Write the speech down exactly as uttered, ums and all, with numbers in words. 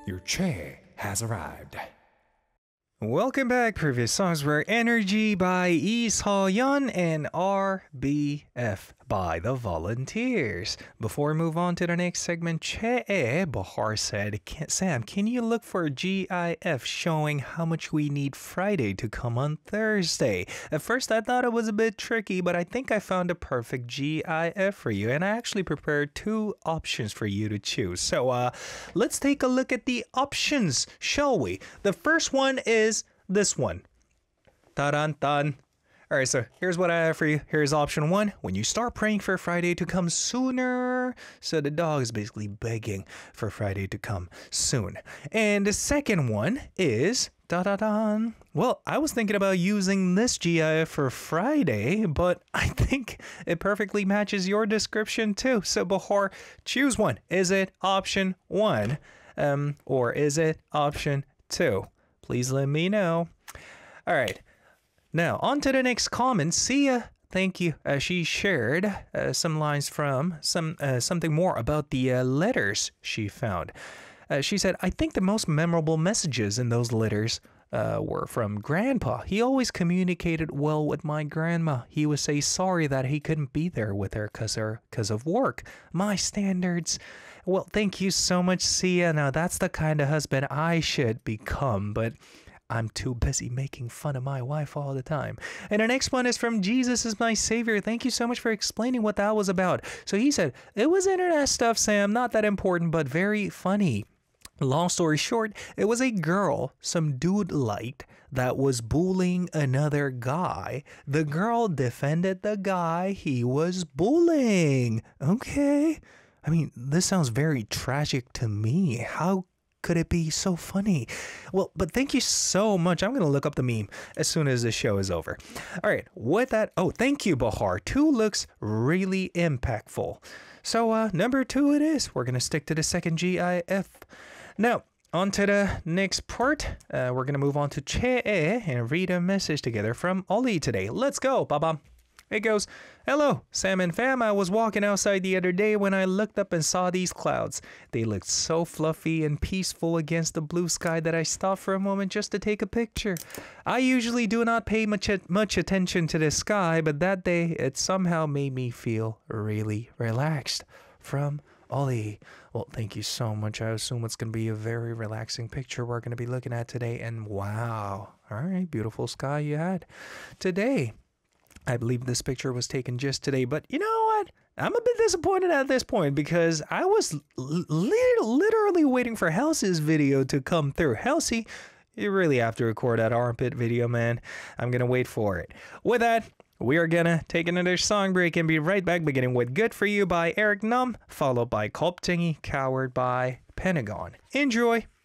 Your chair has arrived. Welcome back. Previous songs were Energy by Lee Seo-yeon and R B F by The Volunteers. Before we move on to the next segment, Che Bahar said, Sam, can you look for a GIF showing how much we need Friday to come on Thursday? At first I thought it was a bit tricky, but I think I found a perfect GIF for you, and I actually prepared two options for you to choose. So uh, let's take a look at the options, shall we? The first one is this one. Ta-dan-tan. All right, so here's what I have for you. Here's option one. When you start praying for Friday to come sooner. So the dog is basically begging for Friday to come soon. And the second one is da-da-dan. Well, I was thinking about using this GIF for Friday, but I think it perfectly matches your description too. So Bahar, choose one. Is it option one? Um, or is it option two? Please let me know. All right. Now, on to the next comment. Sia, thank you. Uh, she shared uh, some lines from some uh, something more about the uh, letters she found. Uh, she said, I think the most memorable messages in those letters uh, were from Grandpa. He always communicated well with my grandma. He would say sorry that he couldn't be there with her because of work. My standards. Well, thank you so much, Sia. Now, that's the kind of husband I should become, but I'm too busy making fun of my wife all the time. And the next one is from Jesus is My Savior. Thank you so much for explaining what that was about. So he said, it was internet stuff, Sam. Not that important, but very funny. Long story short, it was a girl some dude liked that was bullying another guy. The girl defended the guy he was bullying. Okay. I mean, this sounds very tragic to me. How could it be so funny? Well, but thank you so much. I'm going to look up the meme as soon as the show is over. All right, with that, oh, thank you, Bahar. Two looks really impactful. So uh, number two it is. We're going to stick to the second GIF. Now, on to the next part. Uh, we're going to move on to Che and read a message together from Ollie today. Let's go, Baba. It goes, hello, Sam and fam. I was walking outside the other day when I looked up and saw these clouds. They looked so fluffy and peaceful against the blue sky that I stopped for a moment just to take a picture. I usually do not pay much, much attention to the sky, but that day it somehow made me feel really relaxed. From Ollie. Well, thank you so much. I assume it's going to be a very relaxing picture we're going to be looking at today. And wow, all right, beautiful sky you had today. I believe this picture was taken just today, but you know what? I'm a bit disappointed at this point because I was li literally waiting for Halsey's video to come through. Halsey, you really have to record that armpit video, man. I'm going to wait for it. With that, we are going to take another song break and be right back, beginning with Good For You by Eric Numb, followed by Kolptingi Coward by Pentagon. Enjoy!